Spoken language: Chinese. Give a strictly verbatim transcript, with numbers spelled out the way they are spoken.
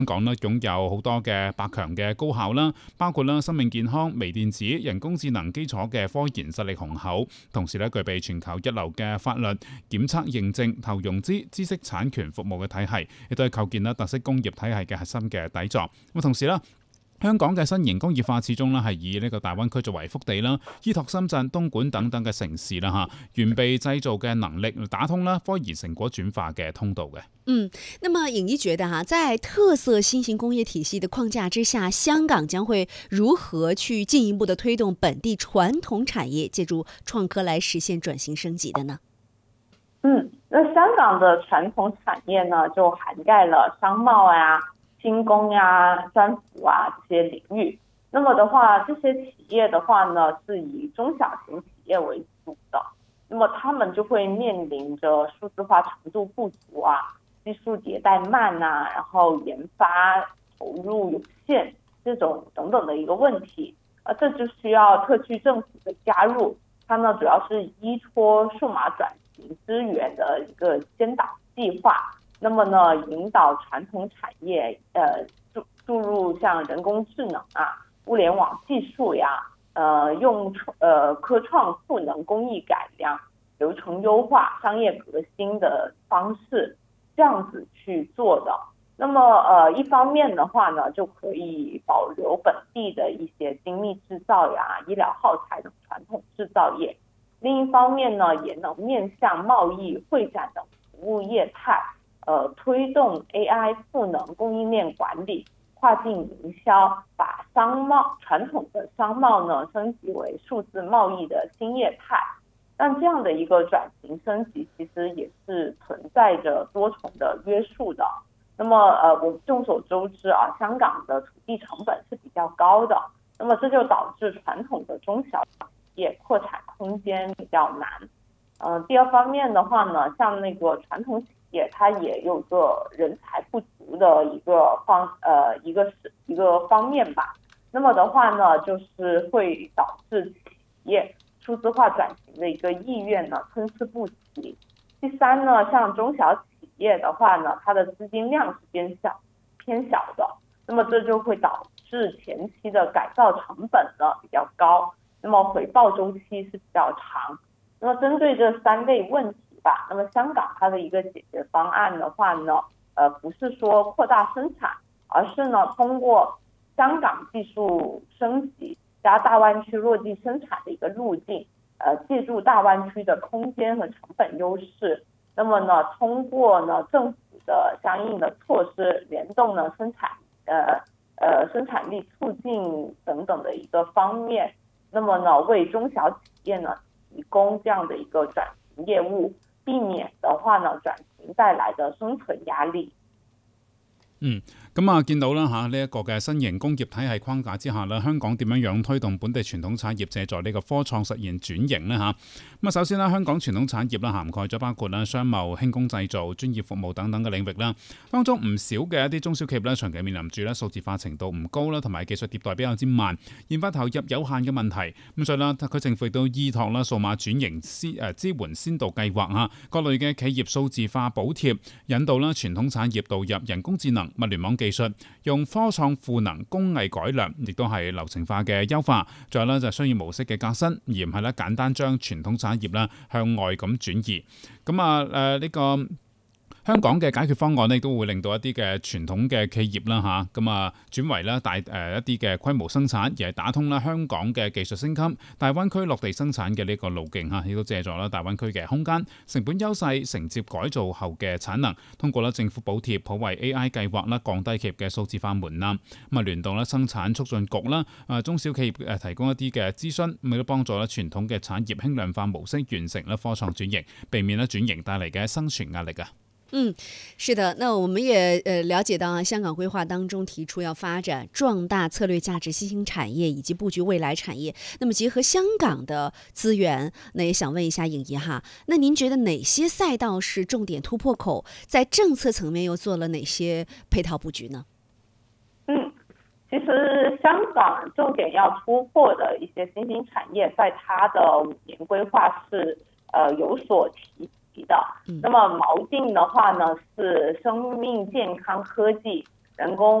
香港咧擁有好多嘅百強嘅高校啦，包括啦生命健康、微電子、人工智能基礎嘅科研實力雄厚，同時咧具備全球一流嘅法律檢測認證、投融資、知識產權服務嘅體系，亦都係構建啦特色工業體系嘅核心嘅底座。咁同時啦，香港嘅新型工業化始終咧係以呢個大灣區作為腹地啦，依託深圳、東莞等等嘅城市啦嚇，完備製造嘅能力，打通啦科研成果轉化嘅通道嘅。 嗯，那麼穎儀覺得哈，在特色新型工業體系的框架之下，香港將會如何去進一步的推動本地傳統產業，借助創科來實現轉型升級的呢？ 嗯，那香港的傳統產業呢，就涵蓋了商貿啊、輕工呀、啊、專服啊這些領域。那麼的話，這些企業的話呢，是以中小型企業為主的。那麼他們就會面臨着數字化程度不足啊、技術迭代慢啊，然後研發投入有限這種等等的一個問題。啊，這就需要特區政府的加入。它呢，主要是依託數碼轉型資源的一個先導計劃。那麼呢，引導傳統產業，呃，注注入像人工智能啊、物聯網技術呀，呃，用呃科創賦能工藝改良、流程優化、商業革新的方式，這樣子去做的。那麼呃，一方面的話呢，就可以保留本地的一些精密製造呀、醫療耗材等傳統製造業；另一方面呢，也能面向貿易、會展等服務業態。呃，推動 A I 賦能供應鏈管理、跨境營銷，把商貿傳統的商貿呢升級為數字貿易的新業態。但這樣的一個轉型升級，其實也是存在着多重的約束的。那麼，呃，我們眾所周知啊，香港的土地成本是比較高的，那麼這就導致傳統的中小企業擴產空間比較難。呃，第二方面的話呢，像那個傳統企業，它也有個人才不足的一個方，呃，一個是一個方面吧。那麼的話呢，就是會導致企業數字化轉型的一個意願呢參差不齊。第三呢，像中小企業的話呢，它的資金量是偏小偏小的，那麼這就會導致前期的改造成本呢比較高，那麼回報週期是比較長。那麼針對這三類問題吧，那麼香港它的一個解決方案的話呢，呃，不是說擴大生產，而是呢通過香港技術升級加大灣區落地生產的一個路徑，呃，借助大灣區的空間和成本優勢，那麼呢通過呢政府的相應的措施聯動呢生產，呃呃生產力促進等等的一個方面，那麼呢為中小企業呢提供這樣的一個轉型業務，避免的話呢轉型帶來的生存壓力。 嗯，咁啊，見到啦嚇呢一個嘅新型工業體系框架之下咧，香港點樣樣推動本地傳統產業借助呢個科創實現轉型呢？嚇？咁啊，首先啦，香港傳統產業啦涵蓋咗包括啦商貿、輕工製造、專業服務等等嘅領域啦，當中唔少嘅一啲中小企業咧長期面臨住咧數字化程度唔高啦，同埋技術迭代比較之慢，研發投入有限嘅問題。咁所以啦，特區政府亦都依託啦數碼轉型支誒支援先導計劃嚇，各類嘅企業數字化補貼，引導啦傳統產業導入人工智能、物聯網技術，用科創賦能工藝改良，亦都係流程化嘅優化。仲有咧就係商業模式嘅革新，而唔係咧簡單將傳統產業啦向外咁轉移。咁啊誒呢個香港嘅解決方案呢，亦都會令到一啲嘅傳統嘅企業啦嚇，咁啊轉為咧大誒一啲嘅規模生產，而係打通啦香港嘅技術升級、大灣區落地生產嘅呢個路徑嚇，亦都借助啦大灣區嘅空間、成本優勢，承接改造後嘅產能。通過啦政府補貼、普惠 A I 計劃啦，降低企業嘅數字化門檻。咁啊聯動啦生產促進局啦，啊中小企業誒提供一啲嘅諮詢，咁亦都幫助啦傳統嘅產業輕量化模式完成啦科創轉型，避免啦轉型帶嚟嘅生存壓力啊。 嗯，是的，那我們也呃了解到啊，香港規劃當中提出要發展壯大策略價值新興產業以及佈局未來產業。那麼結合香港的資源，那也想問一下穎儀哈，那您覺得哪些賽道是重點突破口？在政策層面又做了哪些配套佈局呢？ 嗯，其實香港重點要突破的一些新興產業，在它的五年規劃是呃有所提的。那麼錨定的話呢是生命健康科技， 人工